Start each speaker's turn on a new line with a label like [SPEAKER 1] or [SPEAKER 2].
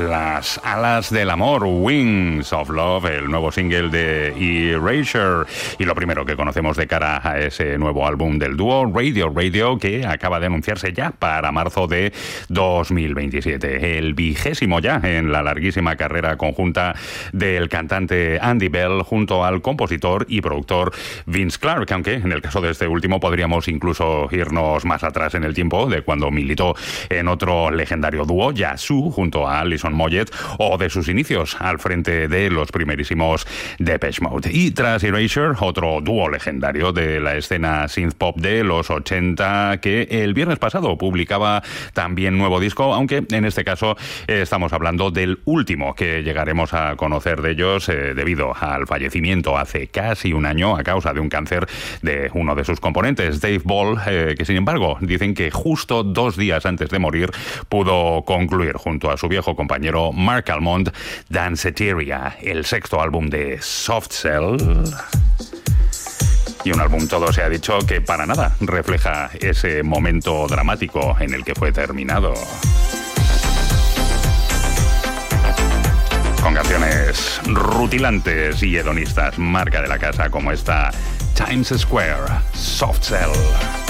[SPEAKER 1] Las alas del amor, Wings of Love, el nuevo single de Erasure. Y lo primero que conocemos de cara a ese nuevo álbum del dúo, Radio, que acaba de anunciarse ya para marzo de 2027. El 20º ya en la larguísima carrera conjunta del cantante Andy Bell junto al compositor y productor Vince Clarke, aunque en el caso de este último podríamos incluso irnos más atrás en el tiempo, de cuando militó en otro legendario dúo, Yazoo, junto a Alison Moyet, o de sus inicios al frente de los primerísimos Depeche Mode. Y tras Erasure, otro dúo legendario de la escena synth pop de los 80, que el viernes pasado publicaba también nuevo disco, aunque en este caso estamos hablando del último que llegaremos a conocer de ellos debido al fallecimiento hace casi un año a causa de un cáncer de uno de sus componentes, Dave Ball, que sin embargo dicen que justo 2 días antes de morir pudo concluir junto a su viejo compañero Mark Almond Danceteria, el 6º álbum de Soft Cell. Y un álbum, todo se ha dicho, que para nada refleja ese momento dramático en el que fue terminado. Con canciones rutilantes y hedonistas, marca de la casa como esta Times Square, Soft Cell.